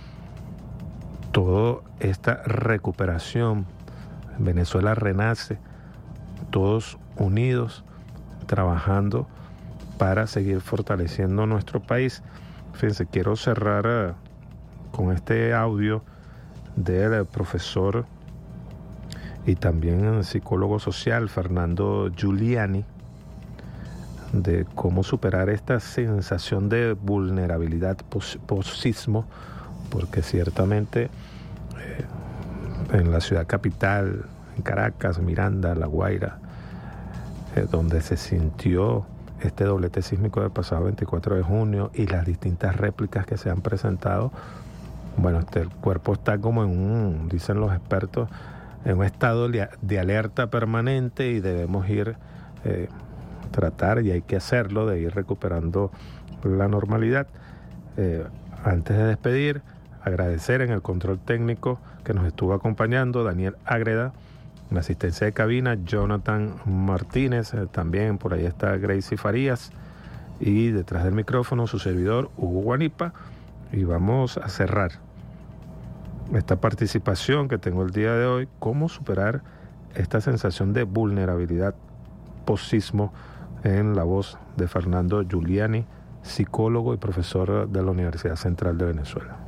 toda esta recuperación. Venezuela renace, todos unidos, trabajando para seguir fortaleciendo nuestro país. Fíjense, quiero cerrar uh, con este audio del profesor y también psicólogo social Fernando Giuliani, de cómo superar esta sensación de vulnerabilidad post-sismo, porque ciertamente eh, en la ciudad capital, en Caracas, Miranda, La Guaira, eh, donde se sintió este doblete sísmico del pasado veinticuatro de junio y las distintas réplicas que se han presentado, bueno, este, el cuerpo está como en un, dicen los expertos, en un estado de alerta permanente y debemos ir eh, tratar, y hay que hacerlo, de ir recuperando la normalidad. Eh, antes de despedir, agradecer en el control técnico que nos estuvo acompañando Daniel Ágreda, en la asistencia de cabina Jonathan Martínez, eh, también por ahí está Gracie Farías, y detrás del micrófono su servidor Hugo Guanipa. Y vamos a cerrar esta participación que tengo el día de hoy, cómo superar esta sensación de vulnerabilidad post-sismo, en la voz de Fernando Giuliani, psicólogo y profesor de la Universidad Central de Venezuela.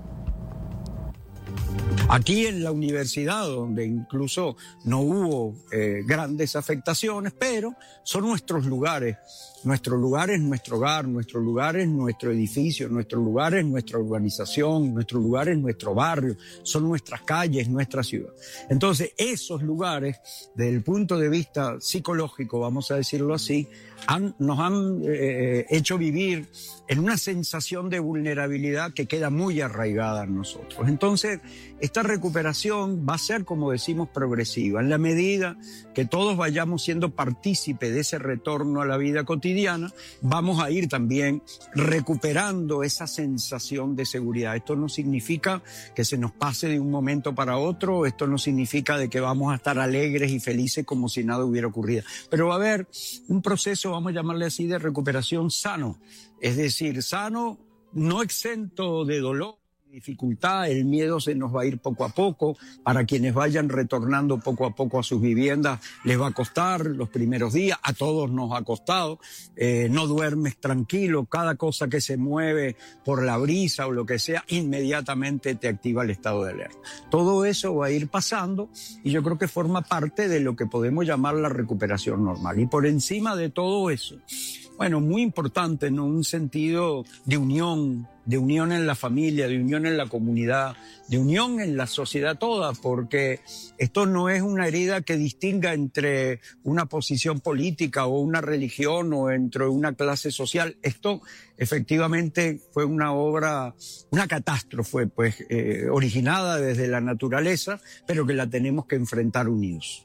Aquí en la universidad, donde incluso no hubo eh, grandes afectaciones, pero son nuestros lugares. Nuestro lugar es nuestro hogar, nuestro lugar es nuestro edificio, nuestro lugar es nuestra urbanización, nuestro lugar es nuestro barrio, son nuestras calles, nuestra ciudad. Entonces, esos lugares, desde el punto de vista psicológico, vamos a decirlo así, han, nos han eh, hecho vivir en una sensación de vulnerabilidad que queda muy arraigada en nosotros. Entonces, esta recuperación va a ser, como decimos, progresiva. En la medida que todos vayamos siendo partícipes de ese retorno a la vida cotidiana, vamos a ir también recuperando esa sensación de seguridad. Esto no significa que se nos pase de un momento para otro, esto no significa de que vamos a estar alegres y felices como si nada hubiera ocurrido. Pero va a haber un proceso, vamos a llamarle así, de recuperación sano. Es decir, sano, no exento de dolor, dificultad, el miedo se nos va a ir poco a poco. Para quienes vayan retornando poco a poco a sus viviendas, les va a costar los primeros días, a todos nos ha costado. Eh, no duermes tranquilo, cada cosa que se mueve por la brisa o lo que sea, inmediatamente te activa el estado de alerta. Todo eso va a ir pasando y yo creo que forma parte de lo que podemos llamar la recuperación normal. Y por encima de todo eso, bueno, muy importante, en un sentido de unión, de unión en la familia, de unión en la comunidad, de unión en la sociedad toda, porque esto no es una herida que distinga entre una posición política o una religión o entre una clase social. Esto efectivamente fue una obra, una catástrofe, pues, eh, originada desde la naturaleza, pero que la tenemos que enfrentar unidos.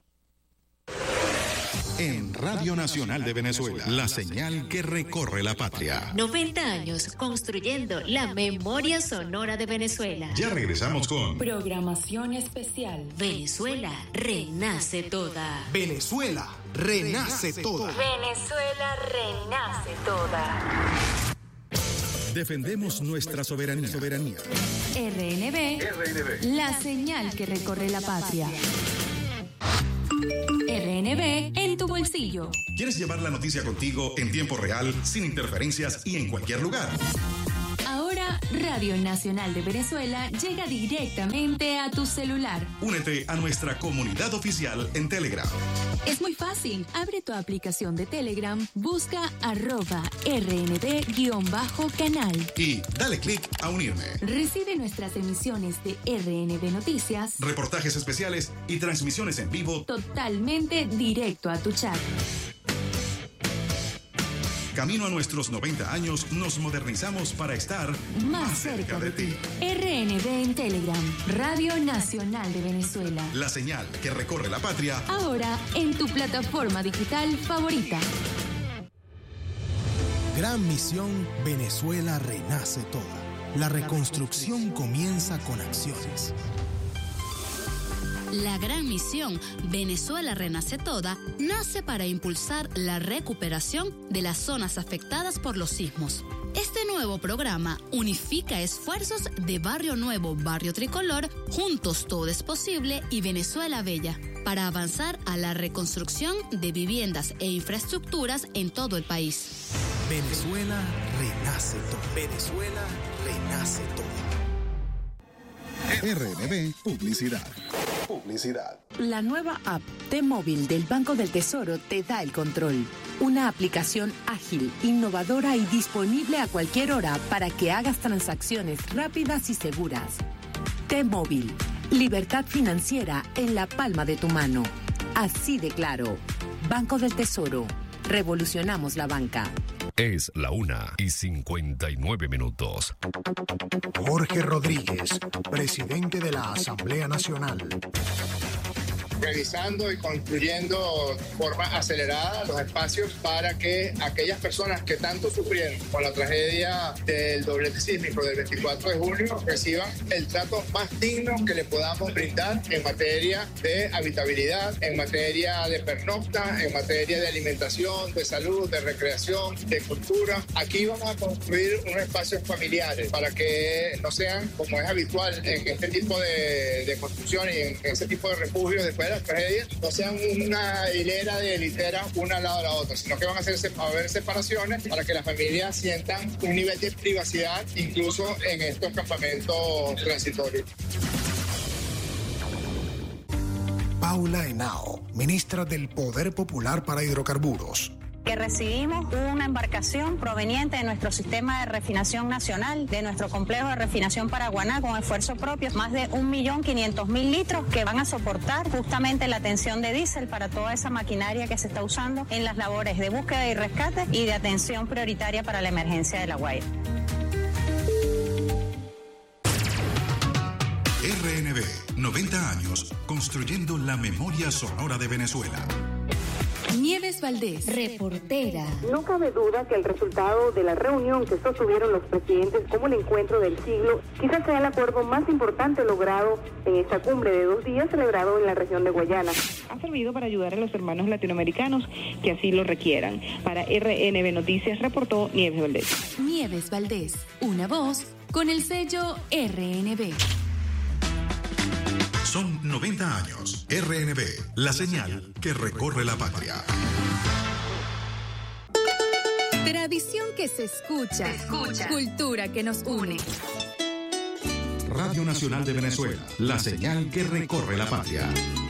En Radio Nacional de Venezuela, la señal que recorre la patria. noventa años construyendo la memoria sonora de Venezuela. Ya regresamos con programación especial. Venezuela renace toda. Venezuela renace toda. Venezuela renace toda. Defendemos nuestra soberanía. soberanía. R N B, R N B, la señal que recorre la patria. R N B en tu bolsillo. ¿Quieres llevar la noticia contigo en tiempo real, sin interferencias y en cualquier lugar? Ahora, Radio Nacional de Venezuela llega directamente a tu celular. Únete a nuestra comunidad oficial en Telegram. Es muy fácil. Abre tu aplicación de Telegram, busca arroba rnb-canal. Y dale clic a unirme. Recibe nuestras emisiones de R N B Noticias, reportajes especiales y transmisiones en vivo totalmente directo a tu chat. Camino a nuestros noventa años, nos modernizamos para estar más, más cerca, cerca de ti. R N B en Telegram, Radio Nacional de Venezuela. La señal que recorre la patria. Ahora en tu plataforma digital favorita. Gran misión, Venezuela renace toda. La reconstrucción comienza con acciones. La gran misión Venezuela Renace Toda nace para impulsar la recuperación de las zonas afectadas por los sismos. Este nuevo programa unifica esfuerzos de Barrio Nuevo, Barrio Tricolor, Juntos Todo es Posible y Venezuela Bella, para avanzar a la reconstrucción de viviendas e infraestructuras en todo el país. Venezuela Renace Toda. Venezuela Renace Toda. R N B Publicidad. Publicidad. La nueva app T-Móvil del Banco del Tesoro te da el control. Una aplicación ágil, innovadora y disponible a cualquier hora para que hagas transacciones rápidas y seguras. T-Móvil. Libertad financiera en la palma de tu mano. Así de claro. Banco del Tesoro. Revolucionamos la banca. Es la una y cincuenta y nueve minutos. Jorge Rodríguez, presidente de la Asamblea Nacional. Revisando y construyendo de forma acelerada los espacios para que aquellas personas que tanto sufrieron con la tragedia del doblete sísmico del veinticuatro de junio reciban el trato más digno que le podamos brindar en materia de habitabilidad, en materia de pernocta, en materia de alimentación, de salud, de recreación, de cultura. Aquí vamos a construir unos espacios familiares para que no sean, como es habitual en este tipo de, de construcción y en ese tipo de refugios después de las tragedias, no sean una hilera de literas una al lado de la otra, sino que van a, hacerse, a haber separaciones para que las familias sientan un nivel de privacidad incluso en estos campamentos transitorios. Paula Henao, ministra del Poder Popular para Hidrocarburos. Que recibimos una embarcación proveniente de nuestro sistema de refinación nacional, de nuestro complejo de refinación Paraguaná, con esfuerzo propio, más de un millón quinientos mil litros que van a soportar justamente la atención de diésel para toda esa maquinaria que se está usando en las labores de búsqueda y rescate y de atención prioritaria para la emergencia de La Guaira. R N B, noventa años, construyendo la memoria sonora de Venezuela. Nieves Valdés, reportera. No cabe duda que el resultado de la reunión que sostuvieron los presidentes como el encuentro del siglo quizás sea el acuerdo más importante logrado en esta cumbre de dos días celebrado en la región de Guayana. Ha servido para ayudar a los hermanos latinoamericanos que así lo requieran. Para R N B Noticias reportó Nieves Valdés. Nieves Valdés, una voz con el sello R N B. Son noventa años. R N B, la señal que recorre la patria. Tradición que se escucha. Se escucha. Cultura que nos une. Radio Nacional de Venezuela, la señal que recorre la patria.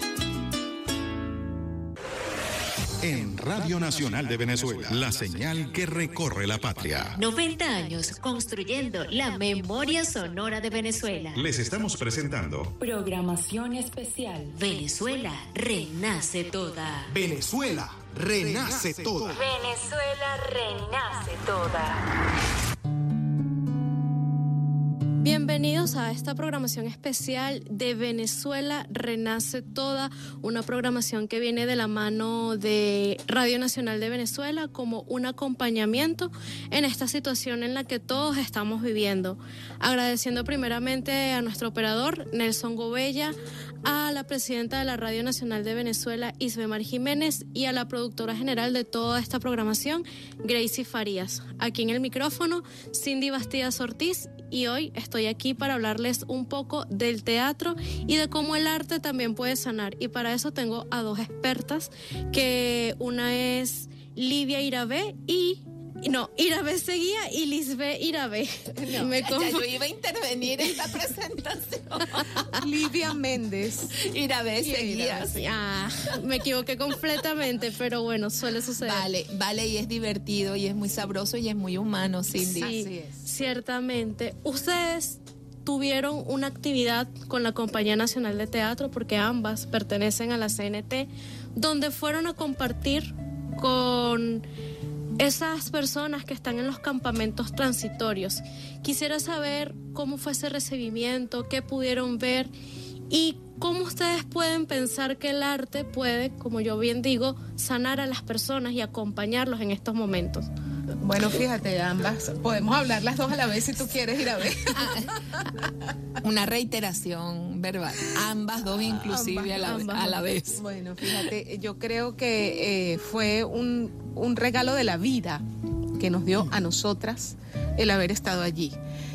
En Radio Nacional de Venezuela, la señal que recorre la patria. noventa años construyendo la memoria sonora de Venezuela. Les estamos presentando programación especial. Venezuela renace toda. Venezuela renace toda. Venezuela renace toda. Bienvenidos a esta programación especial de Venezuela Renace Toda, una programación que viene de la mano de Radio Nacional de Venezuela como un acompañamiento en esta situación en la que todos estamos viviendo. Agradeciendo primeramente a nuestro operador Nelson Gobella, a la presidenta de la Radio Nacional de Venezuela, Isbemar Jiménez, y a la productora general de toda esta programación, Gracie Farías. Aquí en el micrófono, Cindy Bastidas Ortiz, y hoy estoy aquí para hablarles un poco del teatro y de cómo el arte también puede sanar. Y para eso tengo a dos expertas, que una es Livia Irabé y... No, Irabé Seguía y Lisbeth Irabé. No, Me ya, ya yo iba a intervenir en esta presentación. Livia Méndez. Irabé Seguía. Ah, me equivoqué completamente, pero bueno, suele suceder. Vale, vale, y es divertido, y es muy sabroso, y es muy humano, Cindy. Sí, así es. Ciertamente. Ustedes tuvieron una actividad con la Compañía Nacional de Teatro, porque ambas pertenecen a la C N T, donde fueron a compartir con esas personas que están en los campamentos transitorios. Quisiera saber cómo fue ese recibimiento, qué pudieron ver y cómo ustedes pueden pensar que el arte puede, como yo bien digo, sanar a las personas y acompañarlos en estos momentos. Bueno, fíjate, ambas, podemos hablar las dos a la vez si tú quieres ir a ver. Una reiteración verbal, ambas dos inclusive ambas, a, la, ambas. a la vez. Bueno, fíjate, yo creo que eh, fue un, un regalo de la vida que nos dio a nosotras el haber estado allí.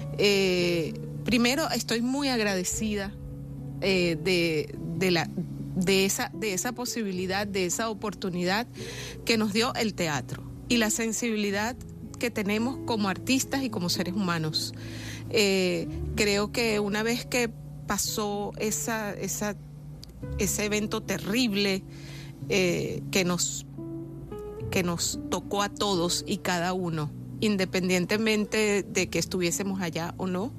Eh, primero, estoy muy agradecida eh, de, de, la, de, esa, de esa posibilidad, de esa oportunidad que nos dio el teatro y la sensibilidad que tenemos como artistas y como seres humanos. Eh, creo que una vez que pasó esa, esa, ese evento terrible eh, que nos, que nos tocó a todos y cada uno, independientemente de que estuviésemos allá o no,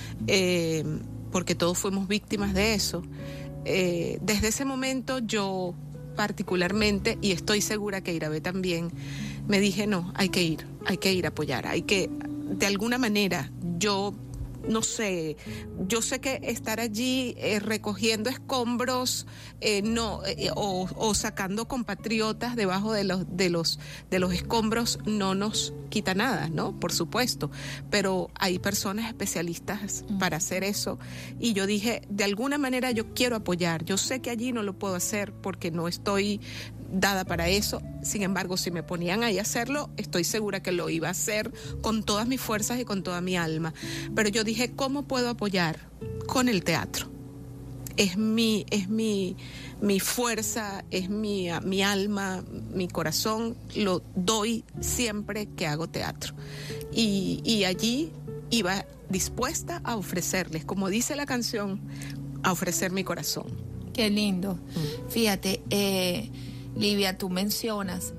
eh, porque todos fuimos víctimas de eso, eh, desde ese momento yo particularmente, y estoy segura que Irabé también, me dije, no, hay que ir, hay que ir a apoyar, hay que, de alguna manera, yo no sé, yo sé que estar allí eh, recogiendo escombros eh, no eh, o, o sacando compatriotas debajo de los de los de los escombros no nos quita nada, ¿no? Por supuesto, pero hay personas especialistas mm. para hacer eso, y yo dije, de alguna manera yo quiero apoyar. Yo sé que allí no lo puedo hacer porque no estoy dada para eso. Sin embargo, si me ponían ahí a hacerlo, estoy segura que lo iba a hacer con todas mis fuerzas y con toda mi alma. Pero yo dije, ¿cómo puedo apoyar? Con el teatro. Es mi, es mi, mi fuerza, es mi, mi alma, mi corazón, lo doy siempre que hago teatro. Y, y allí iba dispuesta a ofrecerles, como dice la canción, a ofrecer mi corazón. Qué lindo. Mm. Fíjate, eh, Livia, tú mencionas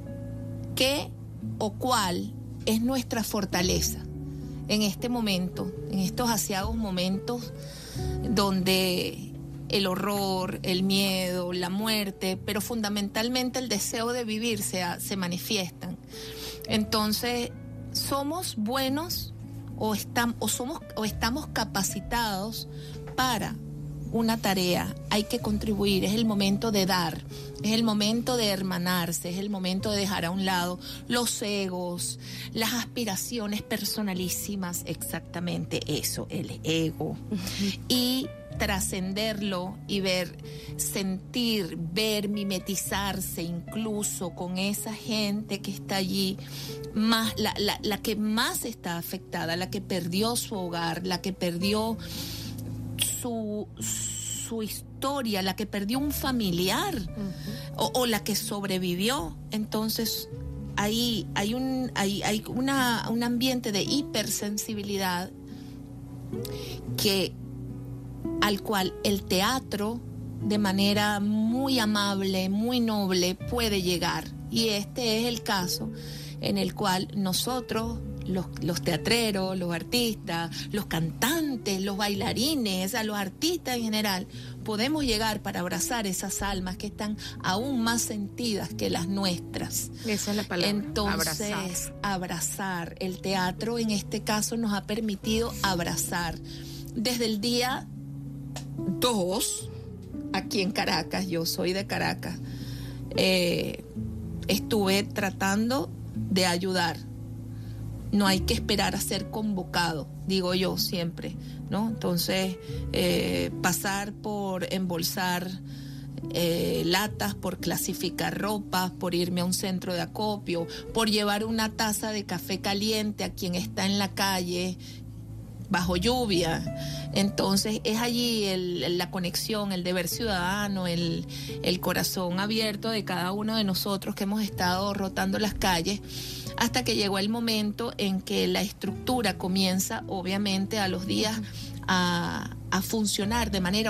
qué o cuál es nuestra fortaleza en este momento, en estos asiagos momentos donde el horror, el miedo, la muerte, pero fundamentalmente el deseo de vivir se, se manifiestan. Entonces, ¿somos buenos o, estamos, o, somos, o estamos capacitados para una tarea? Hay que contribuir, es el momento de dar, es el momento de hermanarse, es el momento de dejar a un lado los egos, las aspiraciones personalísimas, exactamente eso, el ego, y trascenderlo y ver, sentir, ver, mimetizarse incluso con esa gente que está allí, más, la, la, la que más está afectada, la que perdió su hogar, la que perdió su, su historia, la que perdió un familiar, uh-huh. o, o la que sobrevivió. Entonces ahí hay un, hay, hay una, un ambiente de hipersensibilidad que al cual el teatro de manera muy amable, muy noble puede llegar, y este es el caso en el cual nosotros los, los teatreros, los artistas, los cantantes, los bailarines, a los artistas en general, podemos llegar para abrazar esas almas que están aún más sentidas que las nuestras. Esa es la palabra. Entonces, abrazar. abrazar. El teatro en este caso nos ha permitido abrazar. Desde el día dos, aquí en Caracas, yo soy de Caracas, eh, estuve tratando de ayudar. No hay que esperar a ser convocado, digo yo siempre, ¿no? Entonces, eh, pasar por embolsar eh, latas, por clasificar ropas, por irme a un centro de acopio, por llevar una taza de café caliente a quien está en la calle bajo lluvia. Entonces es allí el, la conexión, el deber ciudadano, el, el corazón abierto de cada uno de nosotros que hemos estado rotando las calles, hasta que llegó el momento en que la estructura comienza, obviamente, a los días a, a funcionar de manera